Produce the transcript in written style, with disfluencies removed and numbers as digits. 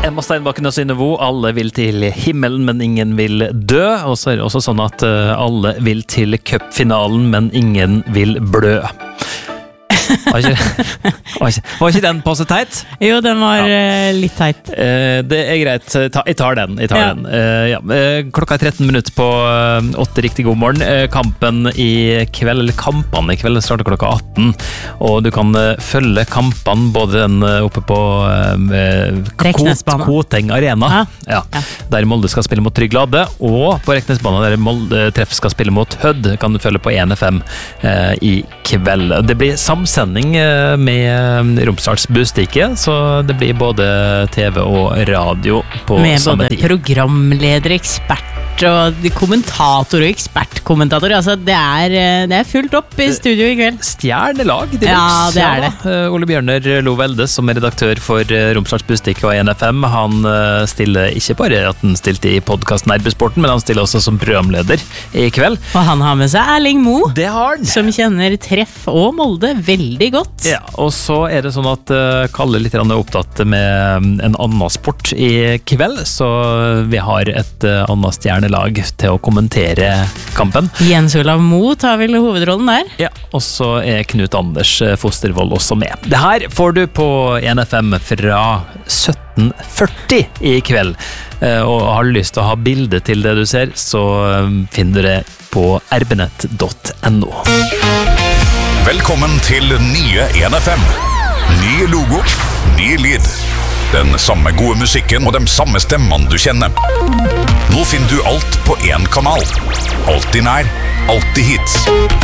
Emma Steinbakken og Synnøve, alle vil til himmelen, men ingen vil dø. Og så er det også sånn at alle vil til cupfinalen, men ingen vil blø. Var ikke den passe teit? Jo, den var litt teit. Det er greit, jeg tar den. Klokka er 13 minutter på 8, riktig god morgen. Kampene i kveld starter klokka 18, og du kan følge kampene både den oppe på Koteng Arena, der Molde skal spille mot Trygg Lade, og på Reknesbanen der Molde Treff skal spille mot Hødd, kan du følge på 1FM i kveld. Det blir samsending med Romsdals Budstikke, så det blir både TV og radio på samme tid. Med både programleder, ekspert og kommentator og ekspertkommentator. Altså, det er fullt opp i studio i kveld. Stjernelag, det er det. Ole Bjørner Lovelde, som er redaktør for Romsdals Budstikke og 1FM, han stiller ikke bare at han stilte i podcasten Nerbesporten, men han stiller også som programleder i kveld. Og han har med seg Erling Mo, det har han, som kjenner Treff og Molde veldig godt. Ja, og så er det sånn at Kalle litt er opptatt med en annen sport i kveld, så vi har et annet stjernelag til å kommentere kampen. Jens Olav Mo tar vel hovedrollen der. Ja, og så er Knut Anders Fostervold også med. Det her får du på 1FM fra 17:40 i kveld. Og har du lyst til å ha bilde til det du ser, så finner du det på erbnett.no. Velkommen til nye 1FM. Ny logo, ny lyd. Den samme gode musikken og de samme stemmene du kjenner. Nå finner du alt på én kanal. Alltid nær, alltid hits.